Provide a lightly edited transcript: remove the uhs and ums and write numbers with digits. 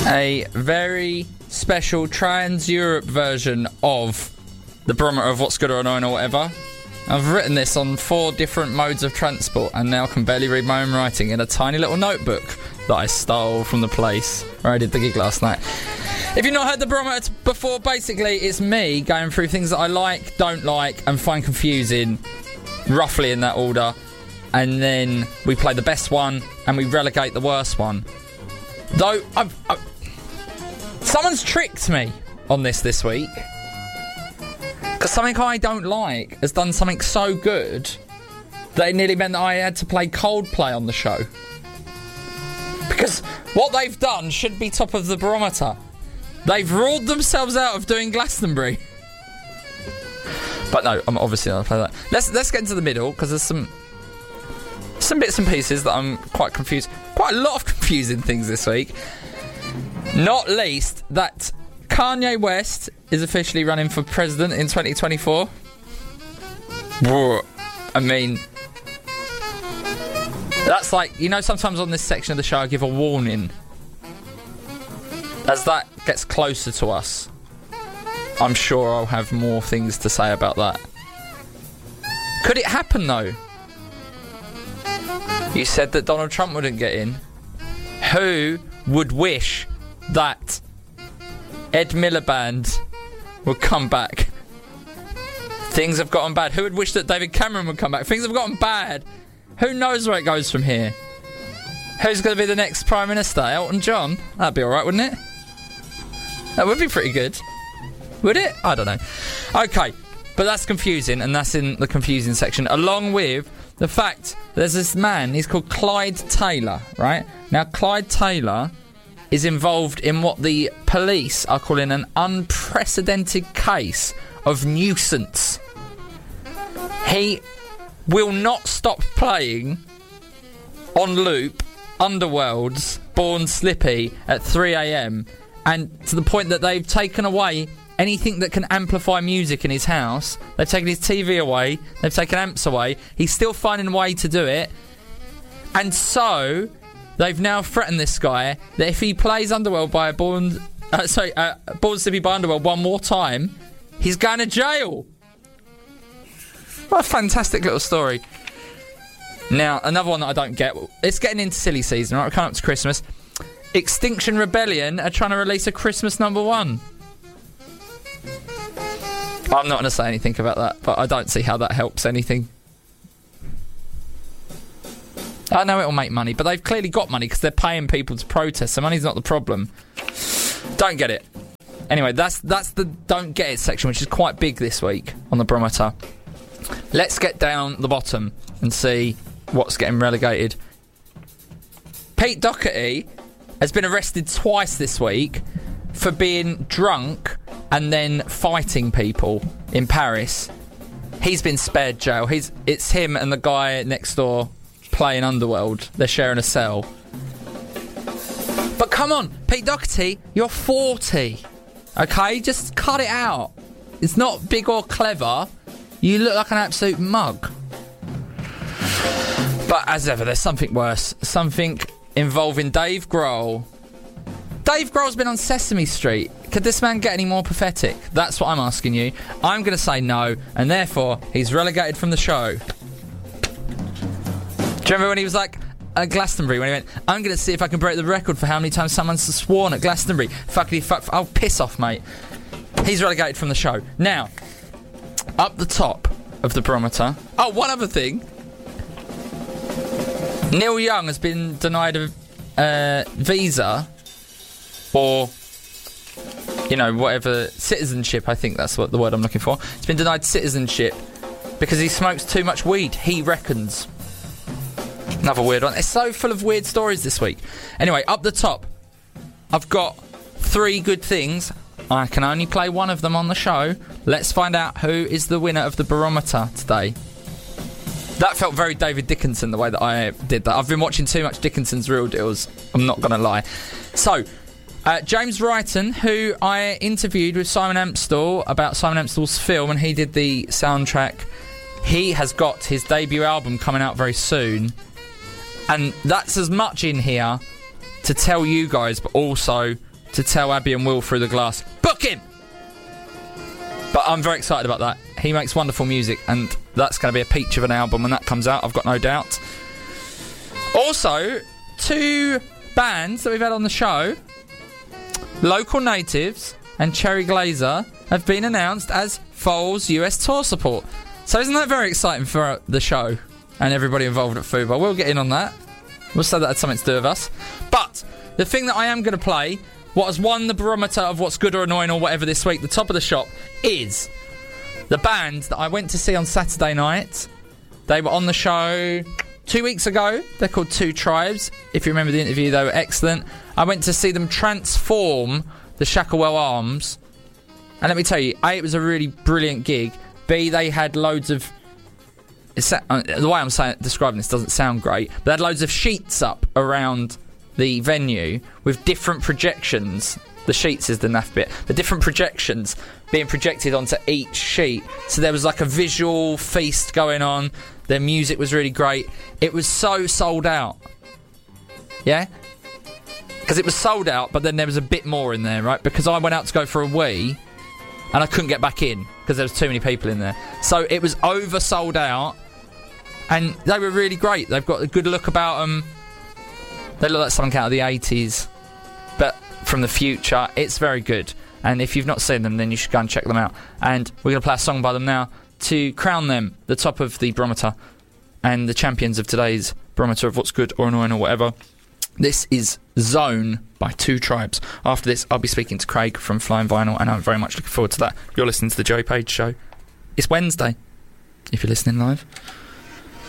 A very special Trans-Europe version of the barometer of what's good or annoying or whatever. I've written this on 4 different modes of transport and now can barely read my own writing in a tiny little notebook that I stole from the place where I did the gig last night. If you've not heard the barometer before, basically it's me going through things that I like, don't like, and find confusing, roughly in that order. And then we play the best one and we relegate the worst one. Though, someone's tricked me on this week. Because something I don't like has done something so good that it nearly meant that I had to play Coldplay on the show. Because what they've done should be top of the barometer. They've ruled themselves out of doing Glastonbury. But no, I'm obviously not going to play that. Let's get into the middle, because there's some bits and pieces that I'm quite confused. Quite a lot of confusing things this week. Not least that Kanye West is officially running for president in 2024. I mean, that's like, you know, sometimes on this section of the show I give a warning. As that gets closer to us, I'm sure I'll have more things to say about that. Could it happen though? You said that Donald Trump wouldn't get in. Who would wish that Ed Miliband would come back? Things have gotten bad. Who would wish that David Cameron would come back? Things have gotten bad. Who knows where it goes from here? Who's going to be the next Prime Minister? Elton John? That'd be alright, wouldn't it? That would be pretty good. Would it? I don't know. Okay, but that's confusing, and that's in the confusing section, along with the fact there's this man, he's called Clyde Taylor, right? Now, Clyde Taylor is involved in what the police are calling an unprecedented case of nuisance. He will not stop playing on loop Underworld's Born Slippy at 3 a.m, and to the point that they've taken away anything that can amplify music in his house. They've taken his TV away, they've taken amps away. He's still finding a way to do it. And so they've now threatened this guy that if he plays Underworld by Born Slippy by Underworld one more time, he's going to jail. What a fantastic little story. Now, another one that I don't get. It's getting into silly season, right? We're coming up to Christmas. Extinction Rebellion are trying to release a Christmas #1. I'm not going to say anything about that, but I don't see how that helps anything. I know it'll make money, but they've clearly got money because they're paying people to protest, so money's not the problem. Don't get it. Anyway, that's the don't get it section, which is quite big this week on the barometer. Let's get down the bottom and see what's getting relegated. Pete Doherty has been arrested twice this week for being drunk and then fighting people in Paris. He's been spared jail. It's him and the guy next door playing Underworld. They're sharing a cell. But come on, Pete Doherty, you're 40. Okay, just cut it out. It's not big or clever. You look like an absolute mug. But as ever, there's something worse. Something involving Dave Grohl. Dave Grohl's been on Sesame Street. Could this man get any more pathetic? That's what I'm asking you. I'm going to say no, and therefore he's relegated from the show. Do you remember when he was like at Glastonbury, when he went, I'm going to see if I can break the record for how many times someone's sworn at Glastonbury. Fuckity fuck. Oh, piss off, mate. He's relegated from the show. Now, up the top of the barometer. Oh, one other thing. Neil Young has been denied a visa or, you know, whatever, citizenship, I think that's what the word I'm looking for. He's been denied citizenship because he smokes too much weed, he reckons. Another weird one. It's so full of weird stories this week. Anyway, up the top, I've got 3 good things. I can only play one of them on the show. Let's find out who is the winner of the barometer today. That felt very David Dickinson, the way that I did that. I've been watching too much Dickinson's Real Deals, I'm not going to lie. So, James Wrighton, who I interviewed with Simon Amstell about Simon Amstell's film, and he did the soundtrack. He has got his debut album coming out very soon. And that's as much in here to tell you guys, but also to tell Abby and Will through the glass, book him! But I'm very excited about that. He makes wonderful music, and that's going to be a peach of an album when that comes out, I've got no doubt. Also, 2 bands that we've had on the show, Local Natives and Cherry Glazer, have been announced as Foal's US tour support. So isn't that very exciting for the show and everybody involved at Fubar? We'll get in on that. We'll say that had something to do with us. But the thing that I am going to play, what has won the barometer of what's good or annoying or whatever this week, the top of the shop, is the band that I went to see on Saturday night. They were on the show 2 weeks ago. They're called Two Tribes. If you remember the interview, they were excellent. I went to see them transform the Shacklewell Arms. And let me tell you, A, it was a really brilliant gig. B, they had loads of... the way I'm describing this doesn't sound great, but they had loads of sheets up around the venue with different projections. The sheets is the naff bit. The different projections being projected onto each sheet. So there was like a visual feast going on. Their music was really great. It was so sold out. Yeah? Because it was sold out, but then there was a bit more in there, right? Because I went out to go for a wee, and I couldn't get back in because there was too many people in there. So it was oversold out, and they were really great. They've got a good look about them. They look like something out of the 80s, but from the future. It's very good. And if you've not seen them, then you should go and check them out. And we're going to play a song by them now to crown them the top of the barometer and the champions of today's barometer of what's good or annoying or whatever. This is Zone by Two Tribes. After this, I'll be speaking to Craig from Flying Vinyl, and I'm very much looking forward to that. You're listening to The Joey Page Show. It's Wednesday, if you're listening live.